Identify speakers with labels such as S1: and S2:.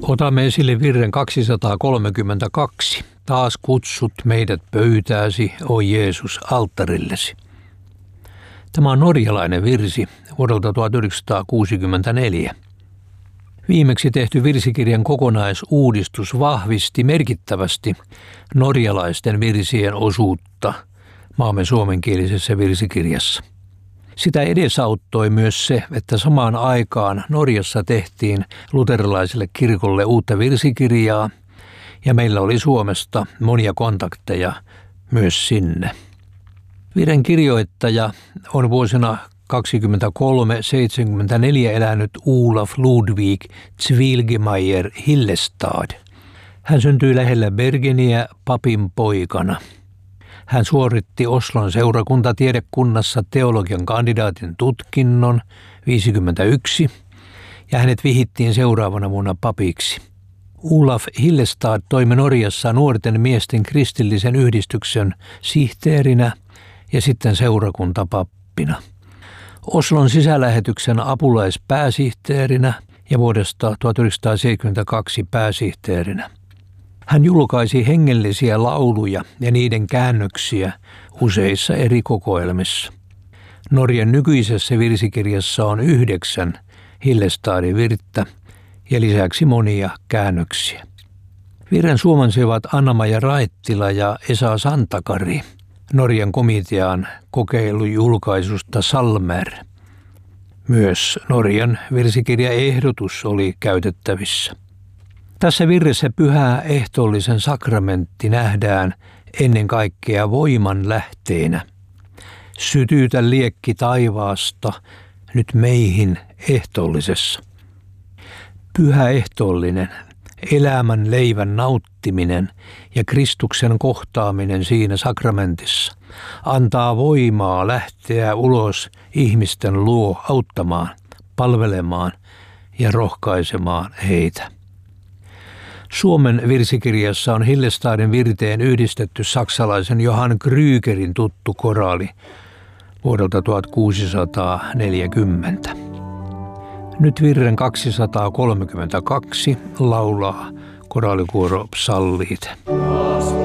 S1: Otamme esille virren 232. Taas kutsut meidät pöytääsi, o Jeesus, alttarillesi. Tämä on norjalainen virsi vuodelta 1964. Viimeksi tehty virsikirjan kokonaisuudistus vahvisti merkittävästi norjalaisten virsien osuutta maamme suomenkielisessä virsikirjassa. Sitä edesauttoi myös se, että samaan aikaan Norjassa tehtiin luterilaiselle kirkolle uutta virsikirjaa ja meillä oli Suomesta monia kontakteja myös sinne. Virren kirjoittaja on vuosina 23-74 elänyt Olaf Ludwig Zwielgemeier Hillestad. Hän syntyi lähellä Bergeniä papin poikana. Hän suoritti Oslon seurakuntatiedekunnassa teologian kandidaatin tutkinnon 1951 ja hänet vihittiin seuraavana vuonna papiksi. Olaf Hillestad toimi Norjassa nuorten miesten kristillisen yhdistyksen sihteerinä ja sitten seurakuntapappina. Oslon sisälähetyksen apulaispääsihteerinä ja vuodesta 1972 pääsihteerinä. Hän julkaisi hengellisiä lauluja ja niiden käännöksiä useissa eri kokoelmissa. Norjan nykyisessä virsikirjassa on 9 Hillestadin virttä ja lisäksi monia käännöksiä. Virren suomensivat Anna-Maja Raittila ja Esa Santakari Norjan komitean kokeilujulkaisusta Salmer. Myös Norjan virsikirjaehdotus oli käytettävissä. Tässä virressä pyhä ehtoollisen sakramentti nähdään ennen kaikkea voiman lähteenä. Sytytä liekki taivaasta nyt meihin ehtoollisessa. Pyhä ehtoollinen, elämän leivän nauttiminen ja Kristuksen kohtaaminen siinä sakramentissa antaa voimaa lähteä ulos ihmisten luo auttamaan, palvelemaan ja rohkaisemaan heitä. Suomen virsikirjassa on Hillestadin virteen yhdistetty saksalaisen Johann Krügerin tuttu koraali vuodelta 1640. Nyt virren 232 laulaa koraalikuoro Psalliit.